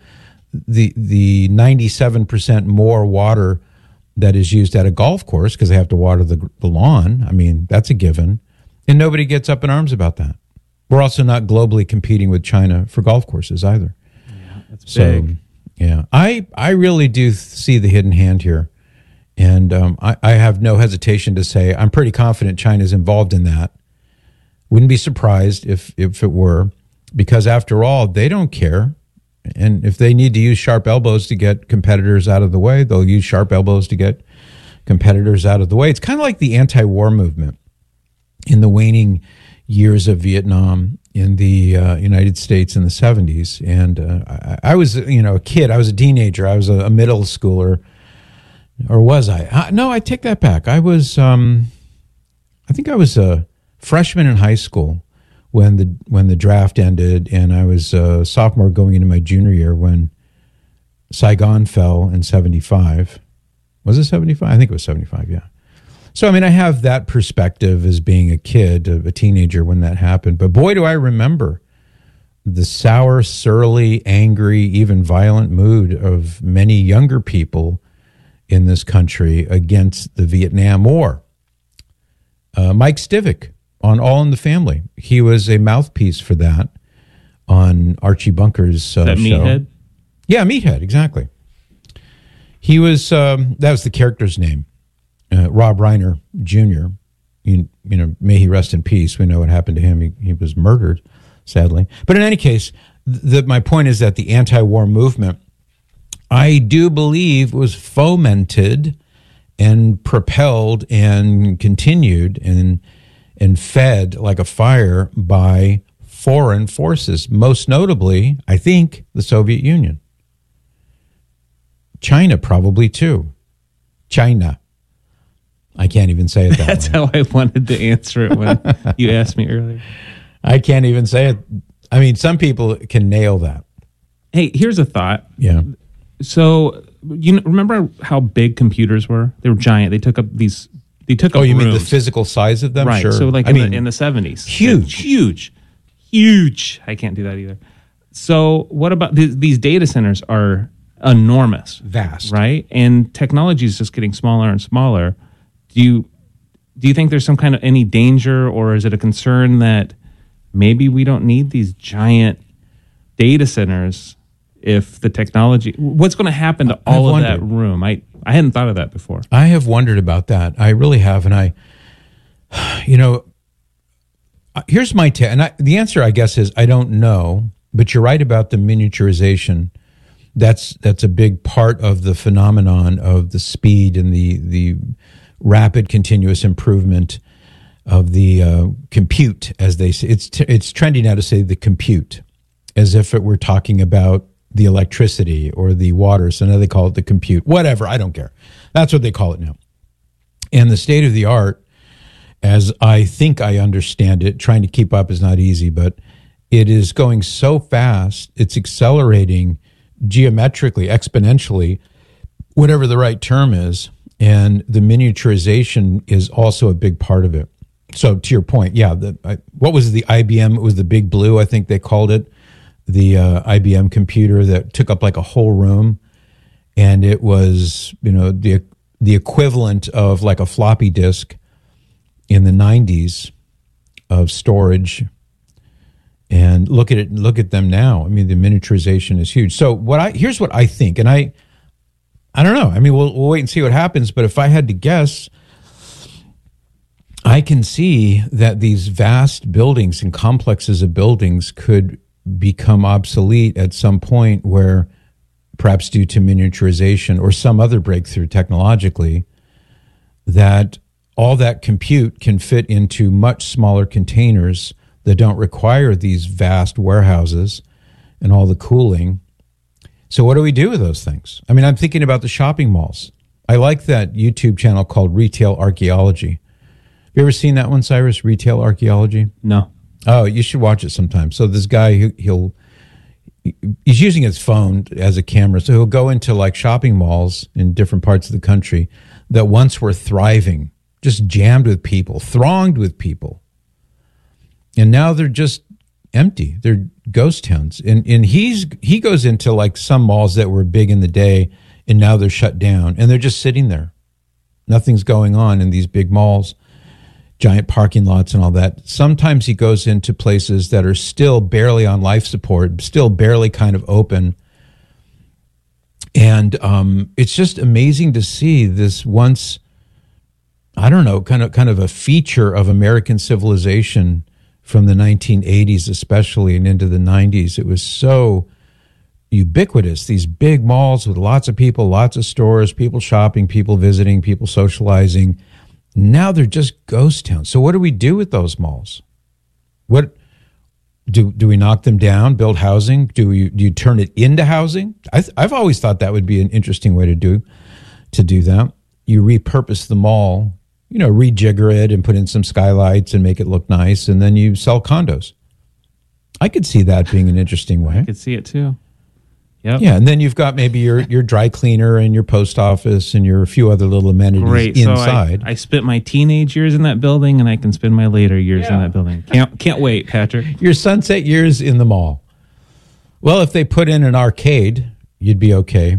[SPEAKER 23] 97% more water that is used at a golf course because they have to water the lawn. I mean, that's a given. And nobody gets up in arms about that. We're also not globally competing with China for golf courses either.
[SPEAKER 3] Yeah, that's big.
[SPEAKER 23] Yeah, I really do see the hidden hand here. And I have no hesitation to say I'm pretty confident China's involved in that. Wouldn't be surprised if it were, because after all, they don't care. And if they need to use sharp elbows to get competitors out of the way, they'll use sharp elbows to get competitors out of the way. It's kind of like the anti-war movement in the waning years of Vietnam in the United States in the 70s. And I was, a kid. I was a teenager. I was a middle schooler. Or was I? No, I take that back. I was, I think I was a freshman in high school when the draft ended, and I was a sophomore going into my junior year when Saigon fell in 75. Was it 75? I think it was 75, yeah. So, I mean, I have that perspective as being a kid, a teenager when that happened. But boy, do I remember the sour, surly, angry, even violent mood of many younger people in this country against the Vietnam War. Mike Stivic on All in the Family. He was a mouthpiece for that on Archie Bunker's show.
[SPEAKER 3] Meathead?
[SPEAKER 23] Yeah, Meathead, exactly. He was, that was the character's name, Rob Reiner Jr. You know, may he rest in peace. We know what happened to him. He was murdered, sadly. But in any case, my point is that the anti-war movement, I do believe, was fomented and propelled and continued and fed like a fire by foreign forces, most notably, I think, the Soviet Union. China probably too. China. I can't even say it that
[SPEAKER 3] That's
[SPEAKER 23] way.
[SPEAKER 3] how I wanted to answer it when you asked me earlier.
[SPEAKER 23] I can't even say it. I mean, some people can nail that.
[SPEAKER 3] Hey, here's a thought.
[SPEAKER 23] Yeah.
[SPEAKER 3] So, remember how big computers were? They were giant. They took up these. They took up
[SPEAKER 23] Oh, you mean the
[SPEAKER 3] rooms.
[SPEAKER 23] physical size of them?
[SPEAKER 3] Right.
[SPEAKER 23] Sure.
[SPEAKER 3] So, like in the 70s, huge. I can't do that either. So, what about these data centers? Are enormous,
[SPEAKER 23] vast,
[SPEAKER 3] right? And technology is just getting smaller and smaller. Do you think there's some kind of any danger, or is it a concern that maybe we don't need these giant data centers? If the technology, what's going to happen to all of that room? I hadn't thought of that before.
[SPEAKER 23] I have wondered about that. I really have. And here's my take. And the answer, I guess, is I don't know. But you're right about the miniaturization. That's a big part of the phenomenon of the speed and the rapid continuous improvement of the compute, as they say. It's trendy now to say the compute, as if it were talking about the electricity or the water. So now they call it the compute. Whatever, I don't care. That's what they call it now. And the state of the art, as I think I understand it, trying to keep up is not easy, but it is going so fast, it's accelerating geometrically, exponentially, whatever the right term is, and the miniaturization is also a big part of it. So to your point, yeah, what was the IBM? It was the Big Blue, I think they called it, the IBM computer that took up like a whole room, and it was, the equivalent of like a floppy disk in the 90s of storage. And look at them now. I mean, the miniaturization is huge. So here's what I think, and I don't know. I mean, we'll wait and see what happens. But if I had to guess, I can see that these vast buildings and complexes of buildings could become obsolete at some point, where perhaps due to miniaturization or some other breakthrough technologically, that all that compute can fit into much smaller containers that don't require these vast warehouses and all the cooling. So what do we do with those things? I mean, I'm thinking about the shopping malls. I like that YouTube channel called Retail Archaeology. Have you ever seen that one, Cyrus? Retail Archaeology?
[SPEAKER 3] No.
[SPEAKER 23] Oh, you should watch it sometime. So this guy, he's using his phone as a camera. So he'll go into like shopping malls in different parts of the country that once were thriving, just jammed with people, thronged with people. And now they're just empty. They're ghost towns. And he goes into like some malls that were big in the day, and now they're shut down. And they're just sitting there. Nothing's going on in these big malls, giant parking lots and all that. Sometimes he goes into places that are still barely on life support, still barely kind of open. And it's just amazing to see this once, I don't know, kind of a feature of American civilization from the 1980s especially and into the 90s. It was so ubiquitous, these big malls with lots of people, lots of stores, people shopping, people visiting, people socializing. Now they're just ghost towns. So what do we do with those malls? What do we knock them down, build housing? Do you turn it into housing? I've always thought that would be an interesting way to do that. You repurpose the mall, rejigger it and put in some skylights and make it look nice, and then you sell condos. I could see that being an interesting way.
[SPEAKER 3] I could see it too. Yep.
[SPEAKER 23] Yeah, and then you've got maybe your dry cleaner and your post office and your few other little amenities inside.
[SPEAKER 3] So I spent my teenage years in that building, and I can spend my later years in that building. Can't wait, Patrick.
[SPEAKER 23] Your sunset years in the mall. Well, if they put in an arcade, you'd be okay.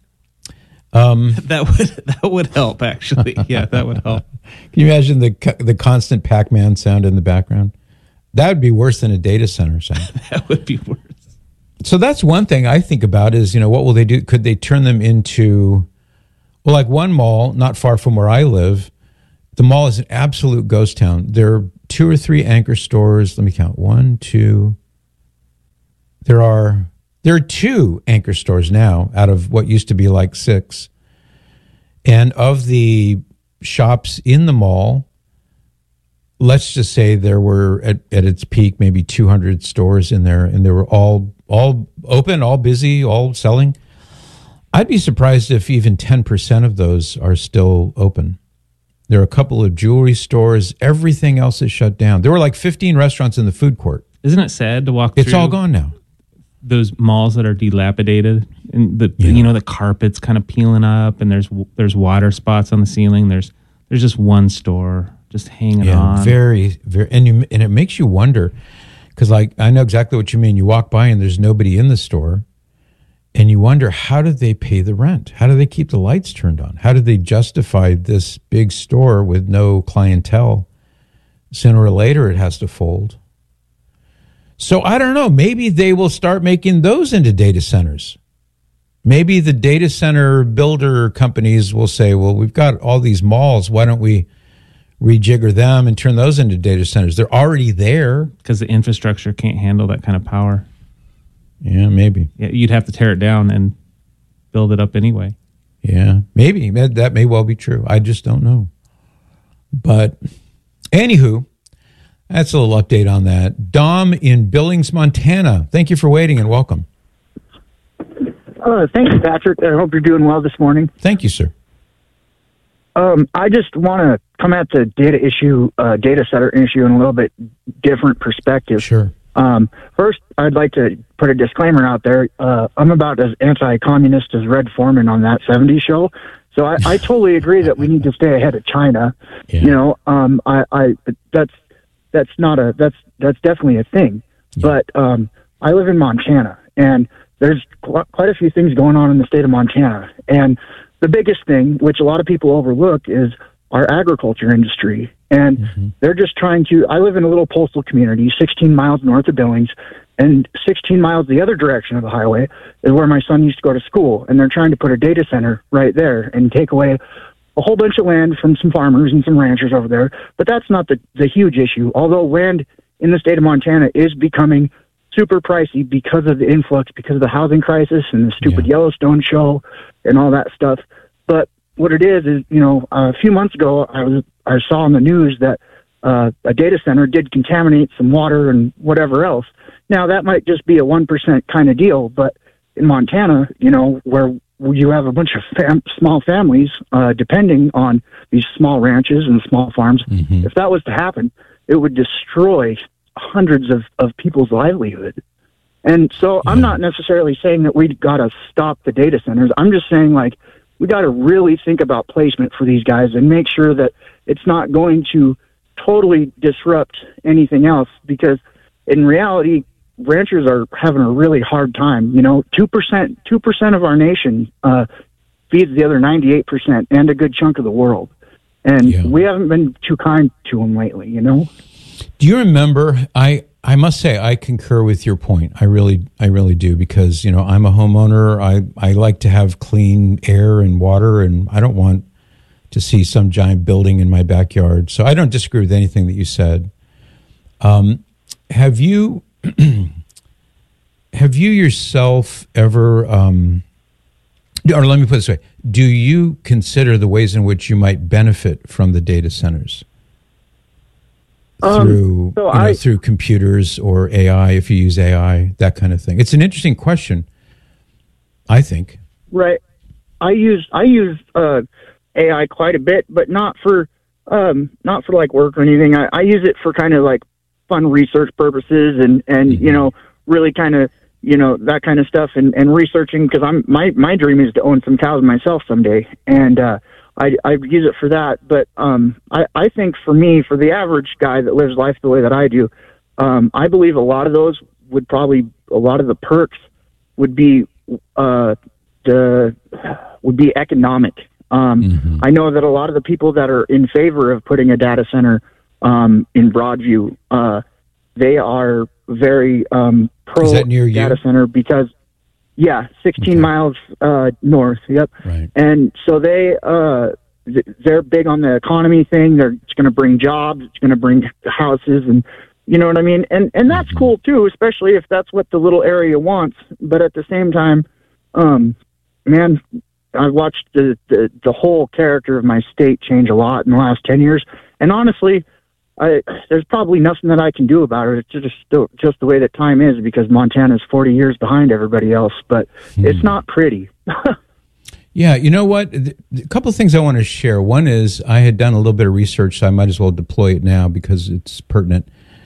[SPEAKER 3] That would help, actually. Yeah, that would help.
[SPEAKER 23] Can you imagine the constant Pac-Man sound in the background? That would be worse than a data center sound.
[SPEAKER 3] That would be worse.
[SPEAKER 23] So that's one thing I think about is, what will they do? Could they turn them into, well, like one mall not far from where I live, the mall is an absolute ghost town. There are 2 or 3 anchor stores. Let me count. 1, 2. There are 2 anchor stores now out of what used to be like 6. And of the shops in the mall, let's just say there were at its peak maybe 200 stores in there, and they were all open, all busy, all selling. I'd be surprised if even 10% of those are still open. There are a couple of jewelry stores. Everything else is shut down. There were like 15 restaurants in the food court.
[SPEAKER 3] Isn't it sad to walk through?
[SPEAKER 23] It's all gone now.
[SPEAKER 3] Those malls that are dilapidated, and the carpet's kind of peeling up, and there's water spots on the ceiling. There's just one store just hanging on.
[SPEAKER 23] Very, very, and it makes you wonder, because I know exactly what you mean. You walk by and there's nobody in the store, and you wonder, how did they pay the rent? How do they keep the lights turned on? How did they justify this big store with no clientele? Sooner or later, it has to fold. So I don't know. Maybe they will start making those into data centers. Maybe the data center builder companies will say, well, we've got all these malls. Why don't we rejigger them and turn those into data centers? They're already there.
[SPEAKER 3] Because the infrastructure can't handle that kind of power.
[SPEAKER 23] Yeah, maybe.
[SPEAKER 3] Yeah, you'd have to tear it down and build it up anyway.
[SPEAKER 23] Yeah, maybe. That may well be true. I just don't know. But anywho, that's a little update on that. Dom in Billings, Montana. Thank you for waiting and welcome.
[SPEAKER 9] Thank you, Patrick. I hope you're doing well this morning.
[SPEAKER 23] Thank you, sir.
[SPEAKER 9] I just want to come at the data center issue in a little bit different perspective.
[SPEAKER 23] Sure.
[SPEAKER 9] First, I'd like to put a disclaimer out there. I'm about as anti-communist as Red Foreman on that 70s show. So I totally agree that we need to stay ahead of China.
[SPEAKER 23] Yeah.
[SPEAKER 9] You know, that's definitely a thing. Yeah. But I live in Montana, and there's quite a few things going on in the state of Montana. And the biggest thing, which a lot of people overlook, is our agriculture industry. And they're just trying to... I live in a little postal community 16 miles north of Billings, and 16 miles the other direction of the highway is where my son used to go to school. And they're trying to put a data center right there and take away a whole bunch of land from some farmers and some ranchers over there. But that's not the huge issue, although land in the state of Montana is becoming super pricey because of the influx, because of the housing crisis and the stupid Yellowstone show and all that stuff. But what it is, you know, a few months ago, I saw on the news that a data center did contaminate some water and whatever else. Now, that might just be a 1% kind of deal, but in Montana, you know, where you have a bunch of small families depending on these small ranches and small farms, if that was to happen, it would destroy hundreds of people's livelihood. And so I'm not necessarily saying that we got to stop the data centers. I'm just saying, like, we got to really think about placement for these guys and make sure that it's not going to totally disrupt anything else, because in reality, ranchers are having a really hard time. You know, 2% of our nation feeds the other 98% and a good chunk of the world. And we haven't been too kind to them lately, you know?
[SPEAKER 23] Do you remember, I must say, I concur with your point. I really do, because, you know, I'm a homeowner. I like to have clean air and water, and I don't want to see some giant building in my backyard. So I don't disagree with anything that you said. Have you yourself ever, or let me put it this way, do you consider the ways in which you might benefit from the data centers? Through computers or AI, if you use AI, that kind of thing. It's an interesting question, I think.
[SPEAKER 9] Right. I use AI quite a bit, but not for like work or anything. I use it for kind of like fun research purposes and you know, really kind of, you know, that kind of stuff and researching, because my dream is to own some cows myself someday, and I use it for that. But I think for me, for the average guy that lives life the way that I do, I believe a lot of the perks would be economic. I know that a lot of the people that are in favor of putting a data center in Broadview, they are very pro data center, because 16 miles north. Yep.
[SPEAKER 23] Right.
[SPEAKER 9] And so they're big on the economy thing. It's going to bring jobs. It's going to bring houses, and you know what I mean. And that's cool too, especially if that's what the little area wants. But at the same time, man, I've watched the whole character of my state change a lot in the last 10 years, and honestly, there's probably nothing that I can do about it. It's just the way that time is, because Montana's 40 years behind everybody else, but it's not pretty.
[SPEAKER 23] Yeah, you know what? A couple of things I want to share. One is I had done a little bit of research, so I might as well deploy it now because it's pertinent.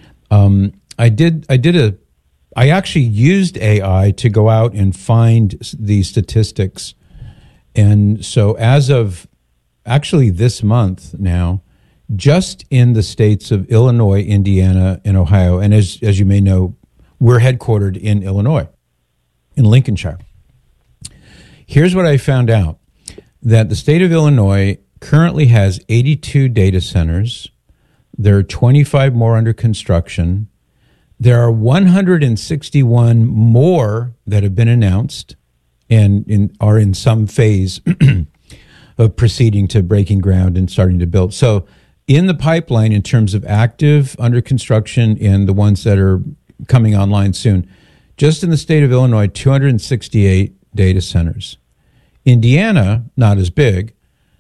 [SPEAKER 23] I actually used AI to go out and find the statistics. And so as of actually this month now, just in the states of Illinois, Indiana, and Ohio, and as you may know, we're headquartered in Illinois, in Lincolnshire. Here's what I found out, that the state of Illinois currently has 82 data centers. There are 25 more under construction. There are 161 more that have been announced and are in some phase of proceeding to breaking ground and starting to build. So in the pipeline, in terms of active under construction and the ones that are coming online soon, Just in the state of Illinois, 268 data centers. Indiana, not as big,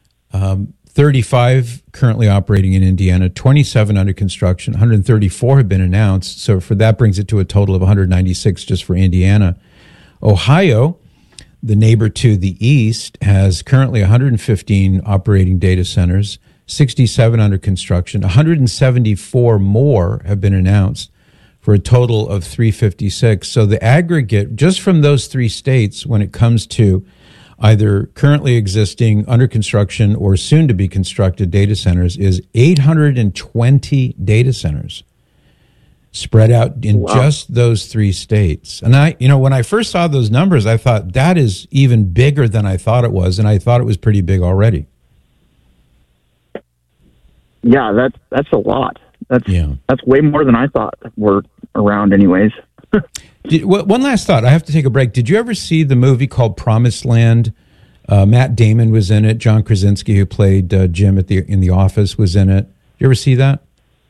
[SPEAKER 23] 35 currently operating in Indiana, 27 under construction, 134 have been announced. So for that brings it to a total of 196 just for Indiana. Ohio, the neighbor to the east, has currently 115 operating data centers, 67 under construction, 174 more have been announced for a total of 356. So the aggregate, just from those three states, when it comes to either currently existing, under construction, or soon to be constructed data centers, is 820 data centers spread out in just those three states. And when I first saw those numbers, I thought that is even bigger than I thought it was, and I thought it was pretty big already.
[SPEAKER 9] Yeah, that's a lot. That's way more than I thought were around anyways.
[SPEAKER 23] One last thought. I have to take a break. Did you ever see the movie called Promised Land? Matt Damon was in it. John Krasinski, who played Jim in The Office, was in it. Did you ever see that?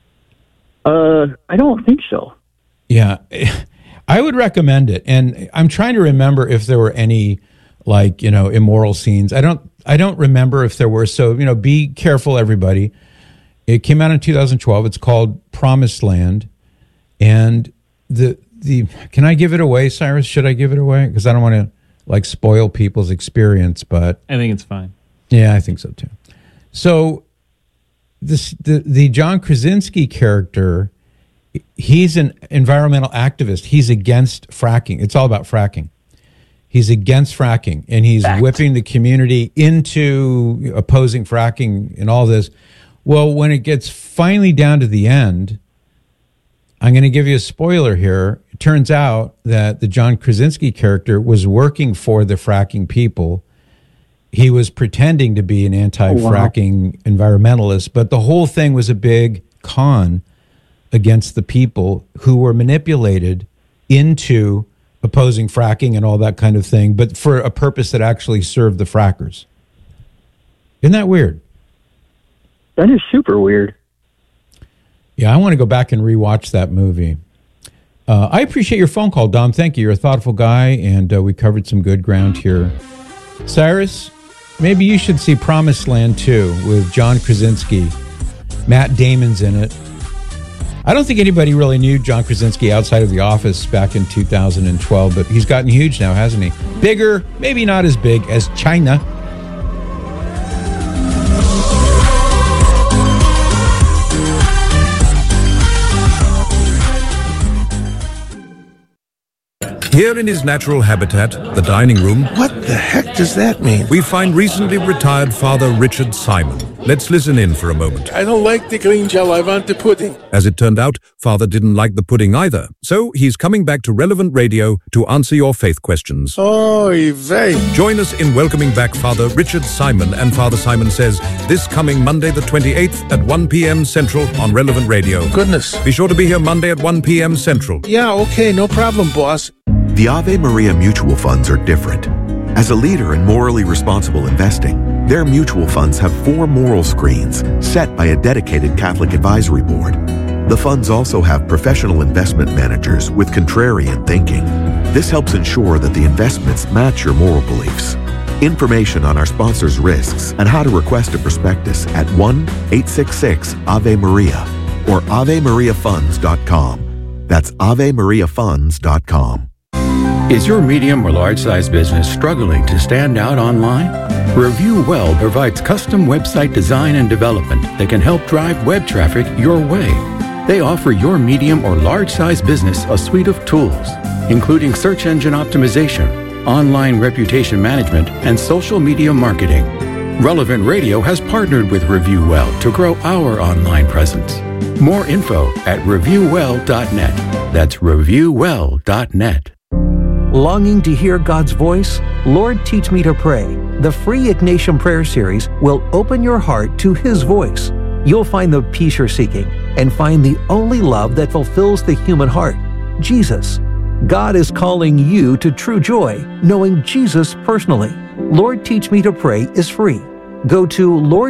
[SPEAKER 9] I don't think so.
[SPEAKER 23] Yeah, I would recommend it. And I'm trying to remember if there were any immoral scenes. I don't remember if there were. So, be careful, everybody. It came out in 2012. It's called Promised Land. And can I give it away, Cyrus? Should I give it away? Because I don't want to spoil people's experience, but
[SPEAKER 3] I think it's fine.
[SPEAKER 23] Yeah, I think so too. So the John Krasinski character, he's an environmental activist. He's against fracking. It's all about fracking. He's against fracking, and he's whipping the community into opposing fracking and all this. Well, when it gets finally down to the end, I'm going to give you a spoiler here. It turns out that the John Krasinski character was working for the fracking people. He was pretending to be an anti-fracking environmentalist, but the whole thing was a big con against the people who were manipulated into opposing fracking and all that kind of thing, but for a purpose that actually served the frackers. Isn't that weird?
[SPEAKER 9] That is super weird.
[SPEAKER 23] Yeah, I want to go back and rewatch that movie. I appreciate your phone call, Dom. Thank you. You're a thoughtful guy, and we covered some good ground here. Cyrus, maybe you should see Promised Land too, with John Krasinski. Matt Damon's in it. I don't think anybody really knew John Krasinski outside of The Office back in 2012, but he's gotten huge now, hasn't he? Bigger, maybe not as big as China.
[SPEAKER 5] Here in his natural habitat, the dining room...
[SPEAKER 10] What the heck does that mean?
[SPEAKER 5] ...we find recently retired Father Richard Simon. Let's listen in for a moment.
[SPEAKER 10] I don't like the green gel, I want the pudding.
[SPEAKER 5] As it turned out, Father didn't like the pudding either. So he's coming back to Relevant Radio to answer your faith questions.
[SPEAKER 10] Oy vey.
[SPEAKER 5] Join us in welcoming back Father Richard Simon and Father Simon Says this coming Monday the 28th at 1 p.m. Central on Relevant Radio.
[SPEAKER 10] Goodness.
[SPEAKER 5] Be sure to be here Monday at 1 p.m. Central.
[SPEAKER 10] Yeah, okay, no problem, boss.
[SPEAKER 11] The Ave Maria mutual funds are different. As a leader in morally responsible investing, their mutual funds have 4 moral screens set by a dedicated Catholic advisory board. The funds also have professional investment managers with contrarian thinking. This helps ensure that the investments match your moral beliefs. Information on our sponsors' risks and how to request a prospectus at 1-866-AVE-MARIA or AveMariaFunds.com. That's AveMariaFunds.com.
[SPEAKER 24] Is your medium or large-size business struggling to stand out online? Review Well provides custom website design and development that can help drive web traffic your way. They offer your medium or large-size business a suite of tools, including search engine optimization, online reputation management, and social media marketing. Relevant Radio has partnered with Review Well to grow our online presence. More info at reviewwell.net. That's reviewwell.net.
[SPEAKER 15] Longing to hear God's voice? Lord, Teach Me to Pray. The free Ignatian Prayer Series will open your heart to His voice. You'll find the peace you're seeking and find the only love that fulfills the human heart, Jesus. God is calling you to true joy, knowing Jesus personally. Lord, Teach Me to Pray is free. Go to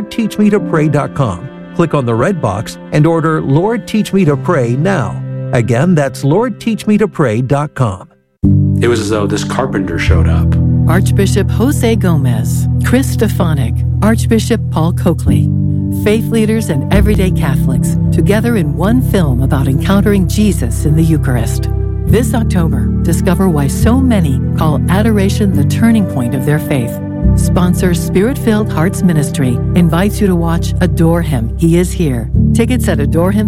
[SPEAKER 15] LordTeachMeToPray.com, click on the red box, and order Lord, Teach Me to Pray now. Again, that's LordTeachMeToPray.com.
[SPEAKER 4] It was as though this carpenter showed up.
[SPEAKER 7] Archbishop Jose Gomez, Chris Stefanik, Archbishop Paul Coakley. Faith leaders and everyday Catholics together in one film about encountering Jesus in the Eucharist. This October, discover why so many call adoration the turning point of their faith. Sponsor Spirit-Filled Hearts Ministry invites you to watch Adore Him, He Is Here. Tickets at adorehim